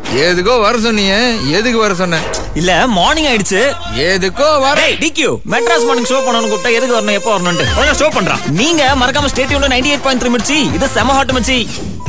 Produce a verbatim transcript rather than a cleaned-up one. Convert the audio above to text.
எதுக்கோ வர சொன்னீங்க, எதுக்கு வர சொன்ன? இல்ல மார்னிங் ஆயிடுச்சு. எதுக்கோ வர. டிக்யூ மெட்ராஸ் மார்னிங் ஷோ பண்ணனும் கூப்பிட்டா எதுக்கு வரணும், எப்போ வரணும்னு கொஞ்சம் ஷோ பண்றான். நீங்க மறக்காம stay டியூன்ல ninety eight point three Mirchi. இது செம ஹாட் மிர்ச்சி.